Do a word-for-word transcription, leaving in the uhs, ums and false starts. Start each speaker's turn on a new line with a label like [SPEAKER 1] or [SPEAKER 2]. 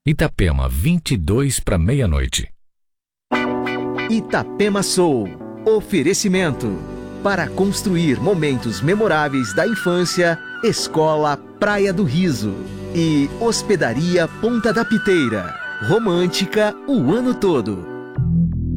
[SPEAKER 1] Itapema, vinte e dois para meia-noite.
[SPEAKER 2] Itapema Soul. Oferecimento. Para construir momentos memoráveis da infância, Escola Praia do Riso. E Hospedaria Ponta da Piteira. Romântica o ano todo.